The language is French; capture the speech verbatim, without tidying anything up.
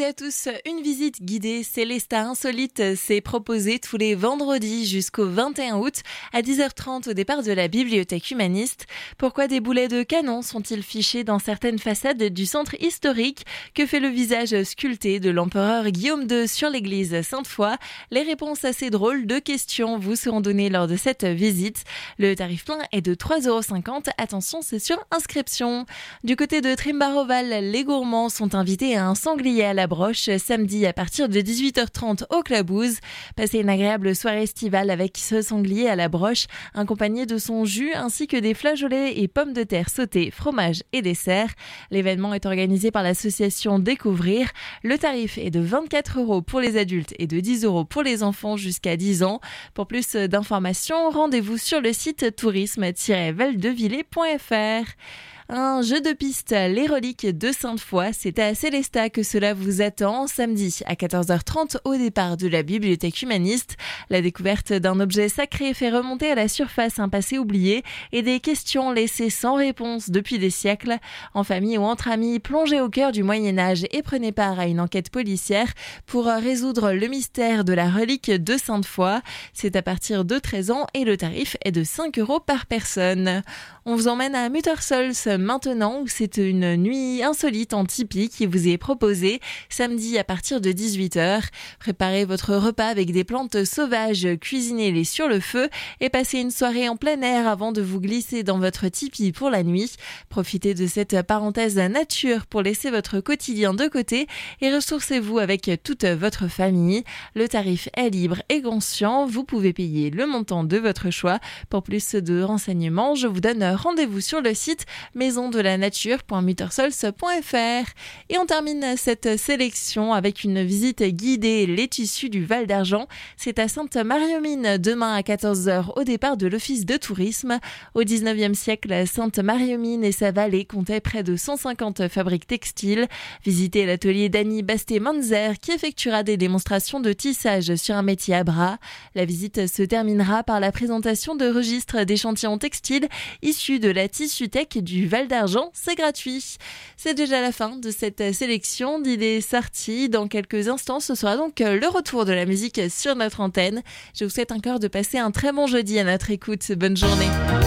à tous, une visite guidée Célestat Insolite s'est proposée tous les vendredis jusqu'au vingt et un août à dix heures trente au départ de la bibliothèque humaniste. Pourquoi des boulets de canon sont-ils fichés dans certaines façades du centre historique? Que fait le visage sculpté de l'empereur Guillaume deux sur l'église Sainte-Foy? Les réponses à ces drôles de questions vous seront données lors de cette visite. Le tarif plein est de trois euros cinquante. Attention, c'est sur inscription. Du côté de Trimbaroval, les gourmands sont invités à un sanglier à la broche samedi à partir de dix-huit heures trente au Clabouze. Passez une agréable soirée estivale avec ce sanglier à la broche, accompagné de son jus ainsi que des flageolets et pommes de terre sautées, fromage et dessert. L'événement est organisé par l'association Découvrir. Le tarif est de vingt-quatre euros pour les adultes et de dix euros pour les enfants jusqu'à dix ans. Pour plus d'informations, rendez-vous sur le site tourisme tiret valdevillers point f r. Un jeu de piste, les reliques de Sainte-Foy, c'est à Célestat que cela vous attend samedi à quatorze heures trente au départ de la bibliothèque humaniste. La découverte d'un objet sacré fait remonter à la surface un passé oublié et des questions laissées sans réponse depuis des siècles. En famille ou entre amis, plongez au cœur du Moyen-Âge et prenez part à une enquête policière pour résoudre le mystère de la relique de Sainte-Foy. C'est à partir de treize ans et le tarif est de cinq euros par personne. On vous emmène à Muttersols maintenant où c'est une nuit insolite en tipi qui vous est proposée samedi à partir de dix-huit heures. Préparez votre repas avec des plantes sauvages, cuisinez-les sur le feu et passez une soirée en plein air avant de vous glisser dans votre tipi pour la nuit. Profitez de cette parenthèse nature pour laisser votre quotidien de côté et ressourcez-vous avec toute votre famille. Le tarif est libre et conscient, vous pouvez payer le montant de votre choix. Pour plus de renseignements, je vous donne rendez-vous sur le site maison de la nature point muttersols point f r. Et on termine cette sélection avec une visite guidée les tissus du Val d'Argent. C'est à Sainte-Marie-aux-Mines demain à quatorze heures au départ de l'office de tourisme. Au dix-neuvième siècle, Sainte-Marie-aux-Mines et sa vallée comptaient près de cent cinquante fabriques textiles. Visitez l'atelier d'Annie Basté-Manzer qui effectuera des démonstrations de tissage sur un métier à bras. La visite se terminera par la présentation de registres d'échantillons textiles issus de la Tissutech du Val d'Argent, c'est gratuit. C'est déjà la fin de cette sélection d'idées sorties. Dans quelques instants, ce sera donc le retour de la musique sur notre antenne. Je vous souhaite encore de passer un très bon jeudi à notre écoute. Bonne journée.